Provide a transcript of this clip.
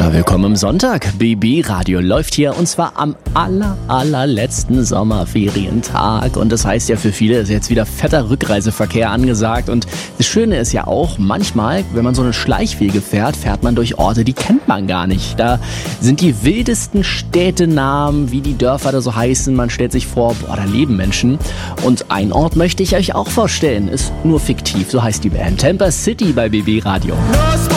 Ja, willkommen am Sonntag. BB Radio läuft hier und zwar am allerletzten Sommerferientag. Und das heißt ja für viele ist jetzt wieder fetter Rückreiseverkehr angesagt. Und das Schöne ist ja auch, manchmal, wenn man so eine Schleichwege fährt, fährt man durch Orte, die kennt man gar nicht. Da sind die wildesten Städtenamen, wie die Dörfer da so heißen. Man stellt sich vor, da leben Menschen. Und ein Ort möchte ich euch auch vorstellen. Ist nur fiktiv, so heißt die Band. Tampa City bei BB Radio.